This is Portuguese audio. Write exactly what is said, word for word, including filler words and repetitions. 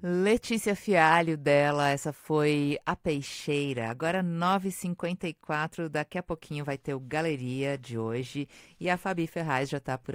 Letícia Fialho dela, essa foi A Peixeira. Agora nove e cinquenta e quatro, daqui a pouquinho vai ter o Galeria de hoje e a Fabi Ferraz já tá por